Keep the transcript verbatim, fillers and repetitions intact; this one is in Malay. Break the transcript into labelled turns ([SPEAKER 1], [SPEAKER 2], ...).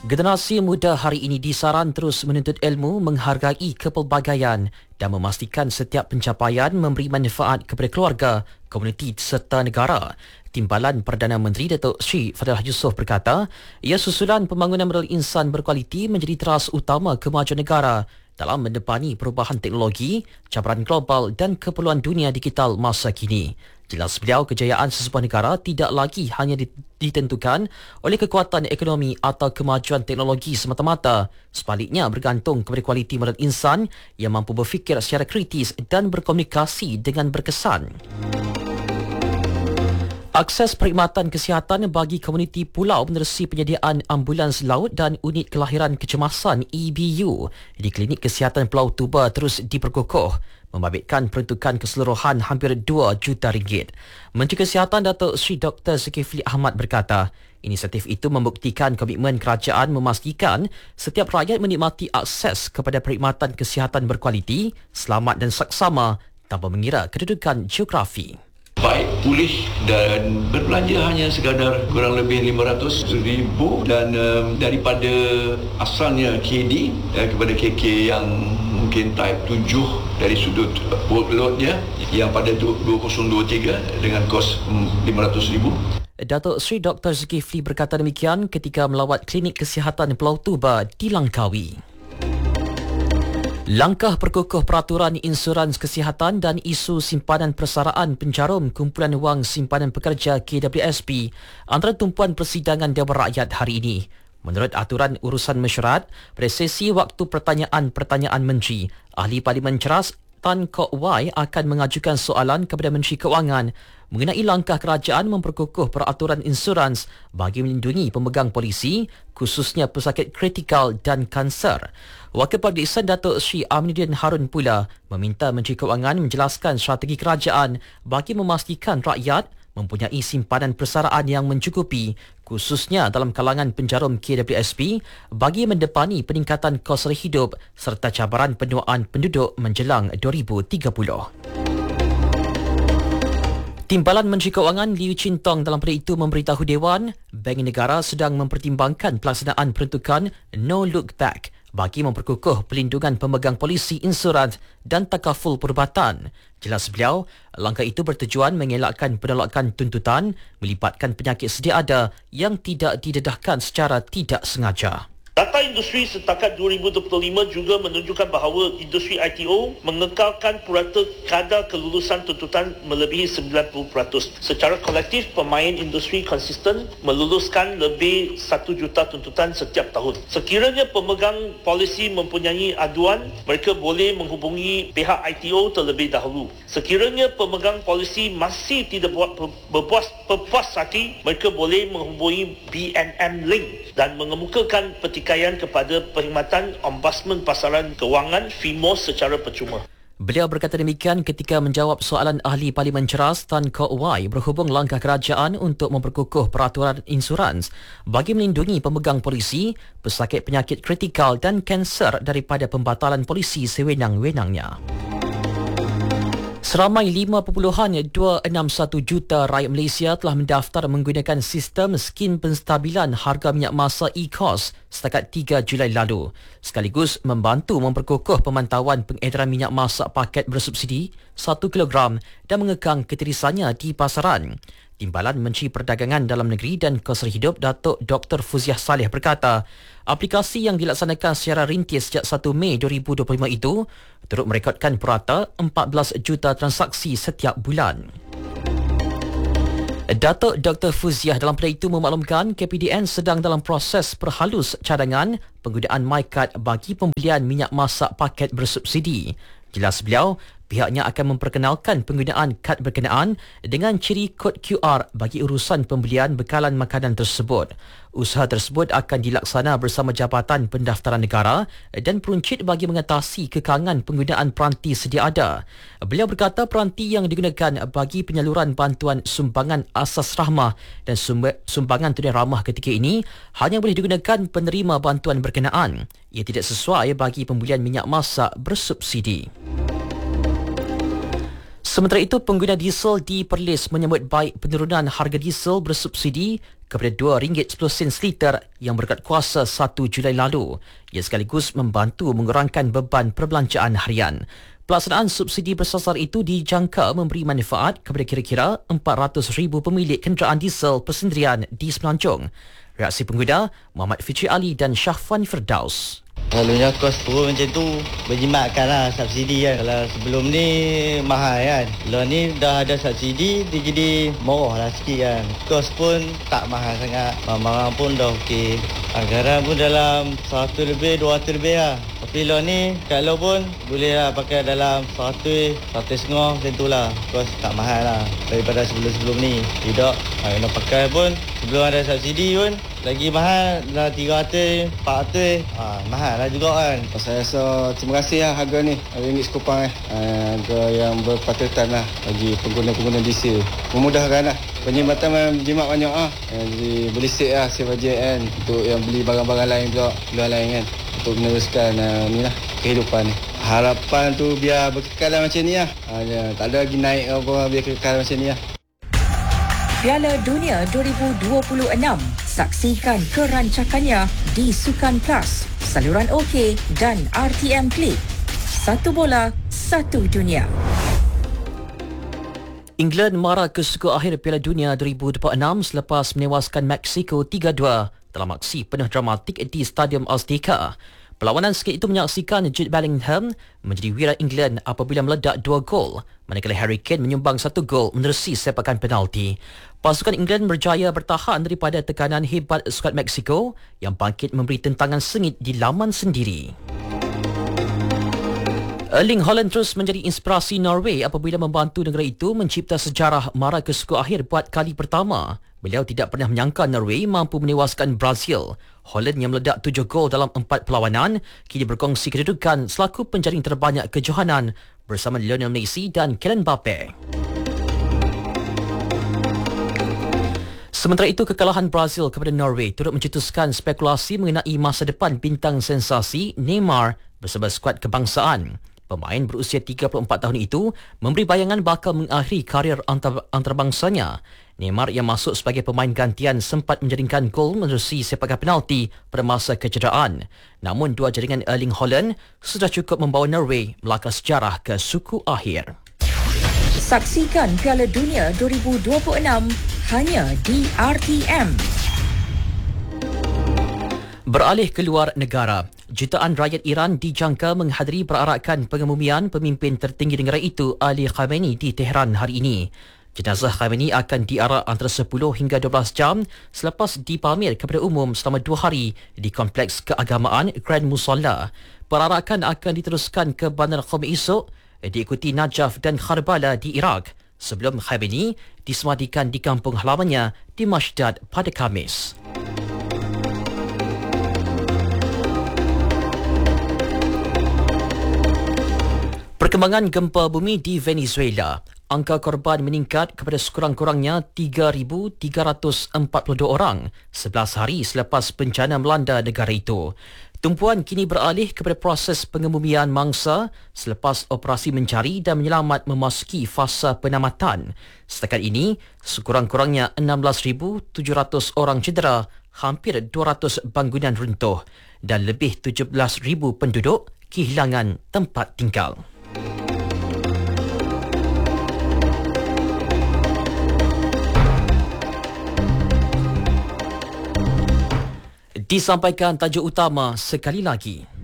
[SPEAKER 1] Generasi muda hari ini disaran terus menuntut ilmu, menghargai kepelbagaian dan memastikan setiap pencapaian memberi manfaat kepada keluarga, komuniti serta negara. Timbalan Perdana Menteri Datuk Seri Fadilah Yusof berkata, ia susulan pembangunan modal insan berkualiti menjadi teras utama kemajuan negara dalam mendepani perubahan teknologi, cabaran global dan keperluan dunia digital masa kini. Jelas beliau, kejayaan sesebuah negara tidak lagi hanya ditentukan oleh kekuatan ekonomi atau kemajuan teknologi semata-mata. Sebaliknya, bergantung kepada kualiti modal insan yang mampu berfikir secara kritis dan berkomunikasi dengan berkesan. Akses perkhidmatan kesihatan bagi komuniti pulau menerusi penyediaan ambulans laut dan unit kelahiran kecemasan E B U di Klinik Kesihatan Pulau Tuba terus diperkukuh, membabitkan peruntukan keseluruhan hampir dua juta ringgit. Menteri Kesihatan Datuk Seri Doktor Zulkifli Ahmad berkata, inisiatif itu membuktikan komitmen kerajaan memastikan setiap rakyat menikmati akses kepada perkhidmatan kesihatan berkualiti, selamat dan saksama tanpa mengira kedudukan geografi.
[SPEAKER 2] Baik pulih dan berbelanja hanya sekadar kurang lebih lima ratus ribu dan um, daripada asalnya K D uh, kepada K K yang mungkin type tujuh dari sudut workloadnya yang pada dua ribu dua puluh tiga dengan kos um, lima ratus ribu.
[SPEAKER 1] Datuk Seri Doktor Zulkifli berkata demikian ketika melawat Klinik Kesihatan Pulau Tuba di Langkawi. Langkah perkukuh peraturan insurans kesihatan dan isu simpanan persaraan penjarum Kumpulan Wang Simpanan Pekerja K W S P antara tumpuan persidangan Dewan Rakyat hari ini. Menurut aturan urusan mesyuarat, pada sesi waktu pertanyaan-pertanyaan menteri, Ahli Parlimen Ceras Tan Kok Wai akan mengajukan soalan kepada Menteri Keuangan mengenai langkah kerajaan memperkukuh peraturan insurans bagi melindungi pemegang polisi, khususnya pesakit kritikal dan kanser. Wakil Peperiksaan Datuk Seri Aminuddin Harun pula meminta Menteri Keuangan menjelaskan strategi kerajaan bagi memastikan rakyat mempunyai simpanan persaraan yang mencukupi, khususnya dalam kalangan penjarum K W S P bagi mendepani peningkatan kos hidup serta cabaran penuaan penduduk menjelang dua ribu tiga puluh. Timbalan Menteri Keuangan Liu Chin Tong dalam pada itu memberitahu Dewan, Bank Negara sedang mempertimbangkan pelaksanaan peruntukan No Look Back bagi memperkukuh pelindungan pemegang polisi insurans dan takaful perubatan. Jelas beliau, langkah itu bertujuan mengelakkan penolakan tuntutan melibatkan penyakit sedia ada yang tidak didedahkan secara tidak sengaja.
[SPEAKER 3] Data industri setakat dua ribu dua puluh lima juga menunjukkan bahawa industri I T O mengekalkan purata kadar kelulusan tuntutan melebihi sembilan puluh peratus. Secara kolektif, pemain industri konsisten meluluskan lebih satu juta tuntutan setiap tahun. Sekiranya pemegang polisi mempunyai aduan, mereka boleh menghubungi pihak I T O terlebih dahulu. Sekiranya pemegang polisi masih tidak berpuas, berpuas hati, mereka boleh menghubungi B N M Link dan mengemukakan petikan kepada perkhidmatan Ombudsman Pasaran Kewangan F I M O S secara percuma.
[SPEAKER 1] Beliau berkata demikian ketika menjawab soalan Ahli Parlimen Ceras Tan Kok Wai berhubung langkah kerajaan untuk memperkukuh peraturan insurans bagi melindungi pemegang polisi, pesakit penyakit kritikal dan kanser daripada pembatalan polisi sewenang-wenangnya. Seramai lima perpuluhan dua enam satu juta rakyat Malaysia telah mendaftar menggunakan sistem skim penstabilan harga minyak masa E C O S setakat tiga Julai lalu, sekaligus membantu memperkukuh pemantauan pengedaran minyak masak paket bersubsidi satu kilogram dan mengekang ketirisannya di pasaran. Timbalan Menteri Perdagangan Dalam Negeri dan Kos Hidup Datuk Doktor Fuziah Saleh berkata, aplikasi yang dilaksanakan secara rintis sejak satu Mei dua ribu dua puluh lima itu turut merekodkan purata empat belas juta transaksi setiap bulan. Datuk Doktor Fuziah dalam pada itu memaklumkan K P D N sedang dalam proses perhalus cadangan penggunaan MyCard bagi pembelian minyak masak paket bersubsidi. Jelas beliau, pihaknya akan memperkenalkan penggunaan kad berkenaan dengan ciri kod Q R bagi urusan pembelian bekalan makanan tersebut. Usaha tersebut akan dilaksana bersama Jabatan Pendaftaran Negara dan peruncit bagi mengatasi kekangan penggunaan peranti sedia ada. Beliau berkata peranti yang digunakan bagi penyaluran bantuan sumbangan asas rahmah dan sumbangan tunai ramah ketika ini hanya boleh digunakan penerima bantuan berkenaan. Ia tidak sesuai bagi pembelian minyak masak bersubsidi. Sementara itu, pengguna diesel di Perlis menyambut baik penurunan harga diesel bersubsidi kepada dua ringgit sepuluh sen seliter yang berkat kuasa satu Julai lalu. Ia sekaligus membantu mengurangkan beban perbelanjaan harian. Pelaksanaan subsidi bersasar itu dijangka memberi manfaat kepada kira-kira empat ratus ribu pemilik kenderaan diesel persendirian di Semenanjung. Reaksi pengguna, Muhammad Fitri Ali dan Syahfan Firdaus.
[SPEAKER 4] Selalunya kos turun macam tu berjimatkan lah subsidi kan. Kalau sebelum ni mahal kan, kalau ni dah ada subsidi dia jadi murah lah sikit kan. Kos pun tak mahal sangat, barang-barang pun dah okey. Anggaran pun dalam seratus lebih, dua ratus lebih lah. Tapi lo ni kalau pun boleh lah pakai dalam seratus, seratus setengah macam tu lah. Kos tak mahal lah daripada sebelum-sebelum ni. Tidak, nak pakai pun sebelum ada subsidi pun lagi mahal, dah tiga ratus, empat ratus, ha, mahal lah juga kan.
[SPEAKER 5] Saya rasa terima kasih lah harga ni, ringgit sekupang eh. Harga yang berpatutan lah bagi pengguna-pengguna diesel. Memudahkan lah, penyimatan berjimat banyak lah. Jadi boleh save lah, save bajet kan. Untuk yang beli barang-barang lain pula, keluar lain kan. Untuk meneruskan uh, ni lah, kehidupan ni. Harapan tu biar berkekalan macam ni lah. Ha, tak ada lagi naik apa, biar kekal macam ni lah.
[SPEAKER 6] Piala Dunia dua ribu dua puluh enam. Saksikan kerancakannya di Sukan Plus, saluran OK dan R T M Klik. Satu bola, satu dunia.
[SPEAKER 1] England marah ke suku akhir Piala Dunia dua ribu dua puluh enam selepas menewaskan Mexico tiga dua dalam aksi penuh dramatik di Stadium Azteca. Perlawanan sikit itu menyaksikan Jude Bellingham menjadi wira England apabila meledak dua gol, manakala Harry Kane menyumbang satu gol menerusi sepakan penalti. Pasukan England berjaya bertahan daripada tekanan hebat skuad Mexico yang bangkit memberi tentangan sengit di laman sendiri. Erling Haaland terus menjadi inspirasi Norway apabila membantu negara itu mencipta sejarah marah ke suku akhir buat kali pertama. Beliau tidak pernah menyangka Norway mampu menewaskan Brazil. Haaland yang meledak tujuh gol dalam empat perlawanan kini berkongsi kedudukan selaku penjaring terbanyak kejohanan bersama Lionel Messi dan Kylian Mbappe. Sementara itu, kekalahan Brazil kepada Norway turut mencetuskan spekulasi mengenai masa depan bintang sensasi Neymar bersama skuad kebangsaan. Pemain berusia tiga puluh empat tahun itu memberi bayangan bakal mengakhiri karier antar, antarbangsanya. Neymar yang masuk sebagai pemain gantian sempat menjaringkan gol menerusi sepakan penalti pada masa kecederaan. Namun dua jaringan Erling Haaland sudah cukup membawa Norway melangkah sejarah ke suku akhir.
[SPEAKER 6] Saksikan Piala Dunia dua ribu dua puluh enam hanya di R T M.
[SPEAKER 1] Beralih ke luar negara, jutaan rakyat Iran dijangka menghadiri perarakan pengemumian pemimpin tertinggi negara itu Ali Khamenei di Tehran hari ini. Jenazah Khamenei akan diarak antara sepuluh hingga dua belas jam selepas dipamer kepada umum selama dua hari di kompleks keagamaan Grand Musalla. Perarakan akan diteruskan ke Bandar Qom esok, diikuti Najaf dan Karbala di Iraq, sebelum Khamenei disemadikan di kampung halamannya di Mashdad pada Khamis. Perkembangan gempa bumi di Venezuela. Angka korban meningkat kepada sekurang-kurangnya tiga ribu tiga ratus empat puluh dua orang sebelas hari selepas bencana melanda negara itu. Tumpuan kini beralih kepada proses pengemumian mangsa selepas operasi mencari dan menyelamat memasuki fasa penamatan. Setakat ini, sekurang-kurangnya enam belas ribu tujuh ratus orang cedera, hampir dua ratus bangunan runtuh dan lebih tujuh belas ribu penduduk kehilangan tempat tinggal. Disampaikan tajuk utama sekali lagi.